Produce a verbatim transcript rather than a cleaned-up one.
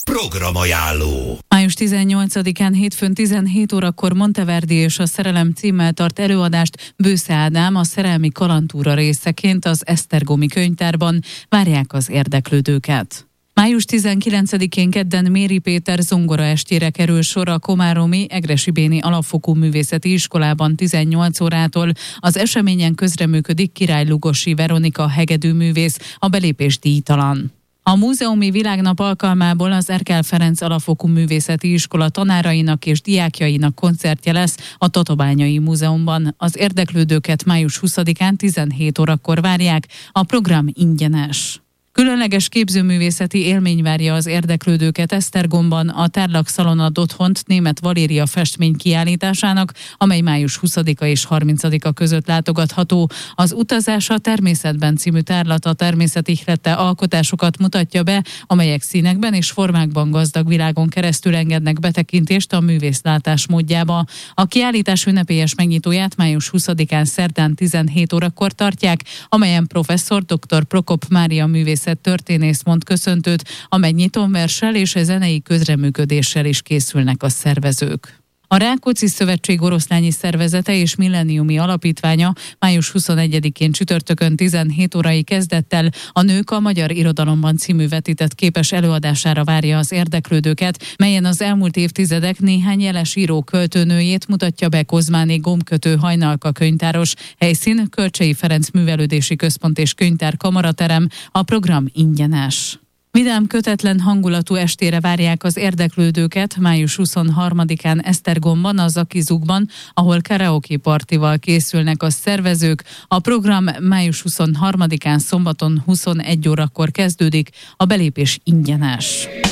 programajánló. május tizennyolcadikán hétfőn tizenhét órakor Monteverdi és a Szerelem címmel tart előadást Bősze Ádám a Szerelmi Kalandtúra részeként az Esztergomi Könyvtárban. Várják az érdeklődőket. május tizenkilencedikén kedden Méri Péter zongora estjére kerül sor a komáromi Egressy-Béni Alapfokú Művészeti Iskolában tizennyolc órától. Az eseményen közreműködik Király Lugosi Veronika hegedűművész, a belépés díjtalan. A Múzeumi Világnap alkalmából az Erkel Ferenc Alapfokú Művészeti Iskola tanárainak és diákjainak koncertje lesz a Tatabányai Múzeumban. Az érdeklődőket május huszadikán tizenhét órakor várják, a program ingyenes. Különleges képzőművészeti élmény várja az érdeklődőket Esztergomban a Tárlak Szalon ad otthont Németh Valéria festmény kiállításának, amely május huszadika és harmincadika között látogatható. Az Utazás a természetben című tárlat a természetihlette alkotásokat mutatja be, amelyek színekben és formákban gazdag világon keresztül engednek betekintést a művészlátás módjába. A kiállítás ünnepélyes megnyitóját május huszadikán szerdán tizenhét órakor tartják, amelyen professzor dr. Prokop Mária művész történész mond köszöntőt, a megnyitón verssel és a zenei közreműködéssel is készülnek a szervezők. A Rákóczi Szövetség oroszlányi szervezete és milleniumi alapítványa május huszonegyedikén csütörtökön tizenhét órai kezdettel a Nők a magyar irodalomban című vetített képes előadására várja az érdeklődőket, melyen az elmúlt évtizedek néhány jeles író költőnőjét mutatja be Kozmáné Gombkötő Hajnalka könyvtáros. Helyszín Kölcsey Ferenc Művelődési Központ és Könyvtár Kamaraterem, a program ingyenes. Vidám, kötetlen hangulatú estére várják az érdeklődőket május huszonharmadikán Esztergomban, a Zakizukban, ahol karaoke partival készülnek a szervezők. A program május huszonharmadikán szombaton huszonegy órakor kezdődik, a belépés ingyenes.